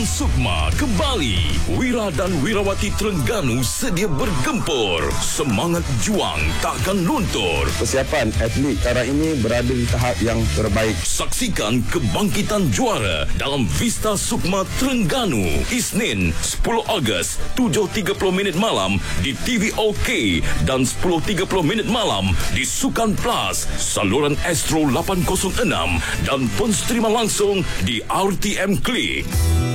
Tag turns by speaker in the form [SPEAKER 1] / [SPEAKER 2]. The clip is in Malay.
[SPEAKER 1] Sukma kembali. Wira dan Wirawati Terengganu sedia bergempur. Semangat juang takkan luntur.
[SPEAKER 2] Persiapan atlet sekarang ini berada di tahap yang terbaik.
[SPEAKER 1] Saksikan kebangkitan juara dalam Vista Sukma Terengganu. Isnin 10 Ogos 7.30 malam di TV OK dan 10.30 malam di Sukan Plus, saluran Astro 806 dan penstrima langsung di RTM Klik.